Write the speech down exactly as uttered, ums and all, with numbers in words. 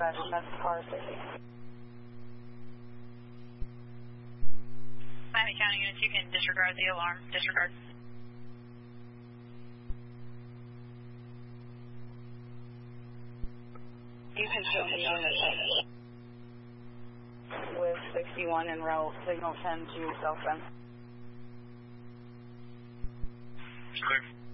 West, that's car fifty. Miami County units, you can disregard the alarm. Disregard. You can show me unit with sixty-one en route, signal ten to South Bend. Clear.